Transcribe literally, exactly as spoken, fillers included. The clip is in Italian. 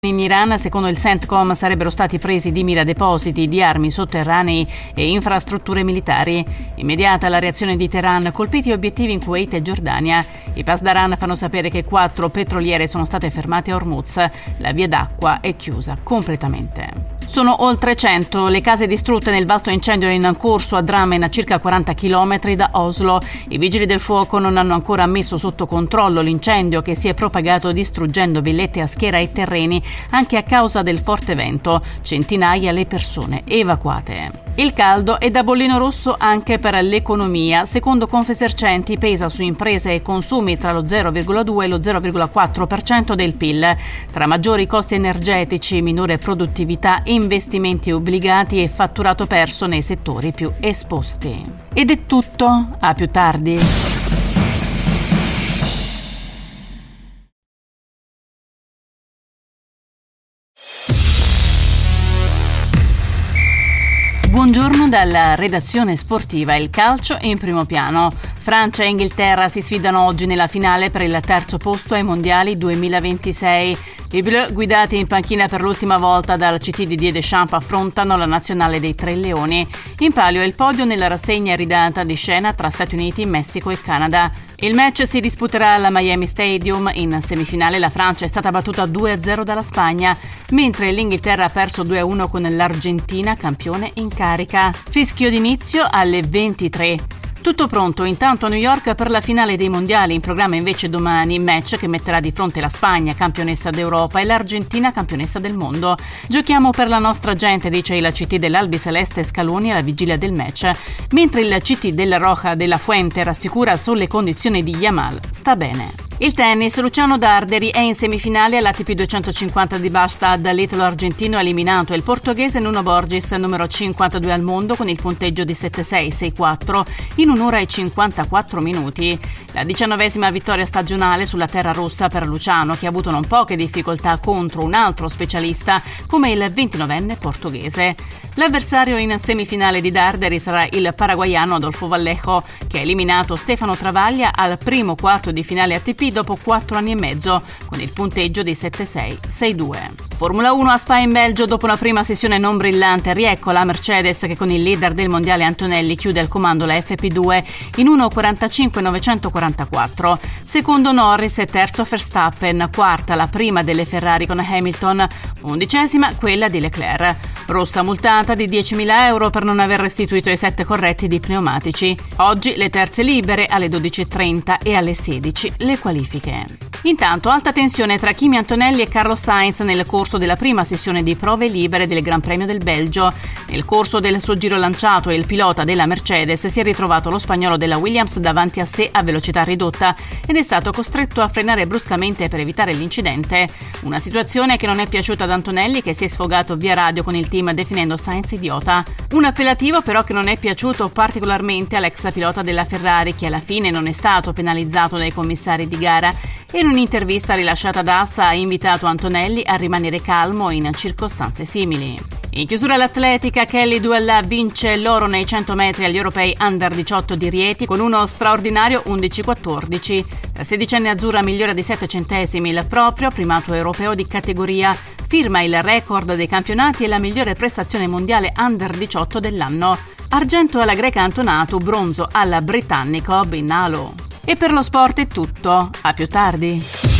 In Iran, secondo il CENTCOM, sarebbero stati presi di mira depositi di armi sotterranei e infrastrutture militari. Immediata la reazione di Teheran, colpiti obiettivi in Kuwait e Giordania. I Pasdaran fanno sapere che quattro petroliere sono state fermate a Hormuz. La via d'acqua è chiusa completamente. Sono oltre cento le case distrutte nel vasto incendio in corso a Drammen, a circa quaranta chilometri da Oslo. I vigili del fuoco non hanno ancora messo sotto controllo l'incendio, che si è propagato distruggendo villette a schiera e terreni anche a causa del forte vento. Centinaia le persone evacuate. Il caldo è da bollino rosso anche per l'economia. Secondo Confesercenti pesa su imprese e consumi tra lo zero virgola due e lo zero virgola quattro per cento del P I L. Tra maggiori costi energetici, minore produttività, investimenti obbligati e fatturato perso nei settori più esposti. Ed è tutto, a più tardi. Buongiorno dalla redazione sportiva. Il calcio in primo piano. Francia e Inghilterra si sfidano oggi nella finale per il terzo posto ai mondiali duemilaventisei. I Bleu, guidati in panchina per l'ultima volta dal C T Didier Deschamps, affrontano la nazionale dei Tre Leoni. In palio è il podio nella rassegna ridata di scena tra Stati Uniti, Messico e Canada. Il match si disputerà alla Miami Stadium. In semifinale la Francia è stata battuta due a zero dalla Spagna, mentre l'Inghilterra ha perso due a uno con l'Argentina, campione in carica. Fischio d'inizio alle ventitré. Tutto pronto intanto a New York per la finale dei mondiali. In programma invece domani match che metterà di fronte la Spagna, campionessa d'Europa, e l'Argentina, campionessa del mondo. Giochiamo per la nostra gente, dice il C T dell'Albiceleste Scaloni alla vigilia del match, mentre il C T della Roja della Fuente rassicura sulle condizioni di Yamal. Sta bene. Il tennis, Luciano Darderi è in semifinale all'A T P duecentocinquanta di Bastad. L'italo argentino ha eliminato il portoghese Nuno Borges, numero cinquantadue al mondo, con il punteggio di sette sei sei quattro in un'ora e cinquantaquattro minuti. La diciannovesima vittoria stagionale sulla terra rossa per Luciano, che ha avuto non poche difficoltà contro un altro specialista come il ventinovenne portoghese. L'avversario in semifinale di Darderi sarà il paraguaiano Adolfo Vallejo, che ha eliminato Stefano Travaglia al primo quarto di finale A T P dopo quattro anni e mezzo, con il punteggio di sette sei sei due. Formula uno a Spa in Belgio. Dopo una prima sessione non brillante, riecco la Mercedes che con il leader del mondiale Antonelli chiude al comando la F P due in uno quarantacinque novecentoquarantaquattro. Secondo Norris e terzo Verstappen, quarta la prima delle Ferrari con Hamilton, undicesima quella di Leclerc. Rossa multata di diecimila euro per non aver restituito i sette corretti di pneumatici. Oggi le terze libere alle dodici e trenta e alle sedici le qualifiche. Intanto alta tensione tra Kimi Antonelli e Carlos Sainz nel corso della prima sessione di prove libere del Gran Premio del Belgio. Nel corso del suo giro lanciato il pilota della Mercedes si è ritrovato lo spagnolo della Williams davanti a sé a velocità ridotta ed è stato costretto a frenare bruscamente per evitare l'incidente. Una situazione che non è piaciuta ad Antonelli, che si è sfogato via radio con il team definendo Sainz idiota. Un appellativo però che non è piaciuto particolarmente all'ex pilota della Ferrari, che alla fine non è stato penalizzato dai commissari di gara e in un'intervista rilasciata da Assa ha invitato Antonelli a rimanere calmo in circostanze simili. In chiusura l'atletica, Kelly Duella vince l'oro nei cento metri agli europei under diciotto di Rieti con uno straordinario undici quattordici. La sedicenne azzurra migliora di sette centesimi il proprio primato europeo di categoria, firma il record dei campionati e la migliore prestazione mondiale under diciotto dell'anno. Argento alla greca Antonatou, bronzo alla britannico Binalo. E per lo sport è tutto, a più tardi.